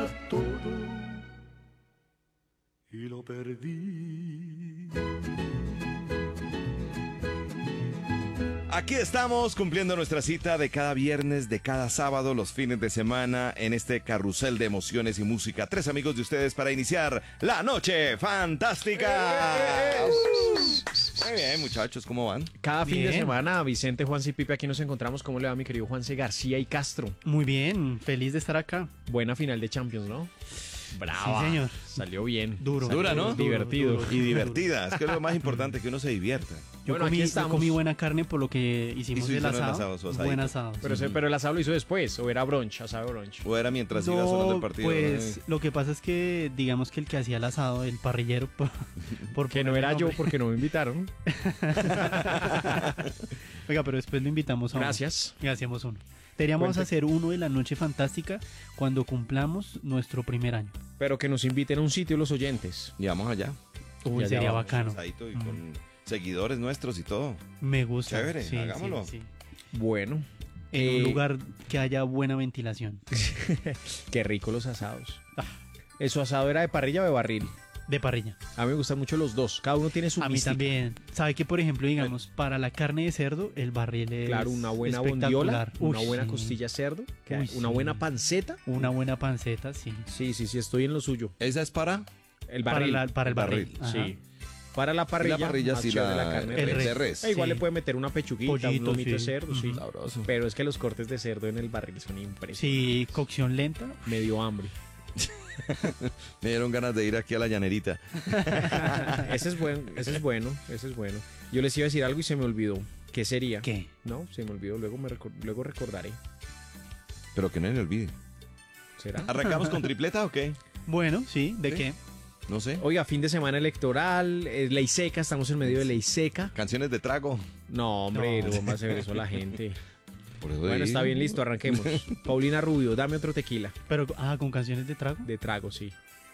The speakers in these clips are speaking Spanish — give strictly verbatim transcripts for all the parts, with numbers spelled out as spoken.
todo y lo perdí. Aquí estamos cumpliendo nuestra cita de cada viernes, de cada sábado, los fines de semana, en este carrusel de emociones y música. Tres amigos de ustedes para iniciar la noche fantástica. Muy bien, muchachos, ¿cómo van? Cada fin Bien. de semana, Vicente, Juanse y Pipe, aquí nos encontramos. ¿Cómo le va mi querido Juanse García y Castro? Muy bien, feliz de estar acá. Buena final de Champions, ¿no? Brava. Sí, señor. Salió bien. Duro. Dura, ¿no? Divertido. Duro, duro. Y divertida, es que es lo más importante, que uno se divierta. Yo, Bueno, comí, aquí yo estamos. comí buena carne por lo que hicimos Hizo- el hicieron el asado. asado, su asadito. Buen asado. Pero, sí. se- pero el asado lo hizo después, o era brunch, asado brunch. O era mientras iba sonando el partido. pues ¿no? lo que pasa es que digamos que el que hacía el asado, el parrillero, por, por Que no ponerle era yo nombre. porque no me invitaron. Oiga, pero después lo invitamos a uno. Gracias. Y hacíamos uno. Deberíamos Cuente. hacer uno de la noche fantástica cuando cumplamos nuestro primer año. Pero que nos inviten a un sitio los oyentes. Y vamos allá. Uy, Ya, ya sería vamos, bacano. Asadito y Mm. con seguidores nuestros y todo. Me gusta. Chévere, Sí, hagámoslo. sí, sí. Bueno. En eh, un lugar que haya buena ventilación. Qué rico los asados. Ah. ¿Eso asado era de parrilla o de barril? De parrilla. A mí me gustan mucho los dos. Cada uno tiene su A mí mística. también. ¿Sabe que, por ejemplo, digamos, para la carne de cerdo, el barril es Claro, una buena espectacular? bondiola, una Uy, buena sí. costilla de cerdo, que- Uy, una sí. buena panceta. Una buena panceta, sí. Sí, sí, sí, estoy en lo suyo. ¿Esa es para? El Para, barril. la- para el barril. barril, Ajá. Sí. Para la parrilla, la parrilla más sí chévere la, la carne el de res. de res. Eh, igual Sí. le puede meter una pechuguita, un Pollito, lomito de sí. cerdo, sí. Ujú. Sabroso. Pero es que los cortes de cerdo en el barril son impresionantes. Sí, cocción lenta. Me dio hambre. Me dieron ganas de ir aquí a la llanerita. ese es bueno, ese es bueno, ese es bueno. Yo les iba a decir algo y se me olvidó. ¿Qué sería? ¿Qué? No, se me olvidó, luego me recor- luego recordaré. Pero que no le olvide. ¿Será? ¿Arrancamos con tripleta o qué? Bueno, sí, ¿de Sí. qué? No sé. Oiga, fin de semana electoral, eh, ley seca, estamos en medio de ley seca. Canciones de trago. No, hombre, No. no vamos a hacer eso a la gente. Por eso Bueno, digo. está bien, listo, arranquemos. Paulina Rubio, dame otro tequila. Pero, ah, con canciones de trago. De trago, sí.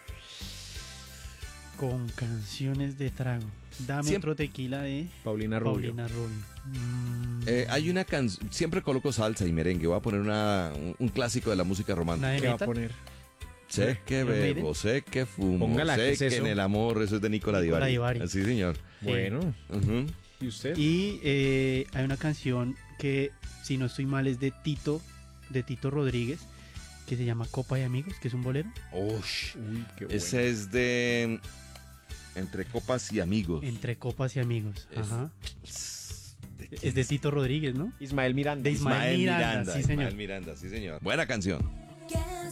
Con canciones de trago. Dame Siempre- otro tequila de Paulina Rubio. Paulina Rubio. Mm, Eh, hay una canción, siempre coloco salsa y merengue. Voy a poner una, un, un clásico de la música romántica. ¿Una de ¿Qué va a metal? poner? Sé que ¿Iron bebo, Maiden? sé que fumo, Póngala, ¿qué sé es que eso? en el amor, eso es de Nicola Nicola Divari. Divari. Sí, señor. Bueno, Ujú. ¿y usted? Y eh, hay una canción que, si no estoy mal, es de Tito, de Tito Rodríguez, que se llama Copa de Amigos, que es un bolero. Ush. Uy, qué bueno. Ese es de Entre Copas y Amigos. Entre Copas y Amigos. Es- Ajá. ¿De Es de Tito Rodríguez, ¿no? Ismael Miranda. De Ismael Miranda, sí, señor. Ismael Miranda, sí, señor. Buena canción.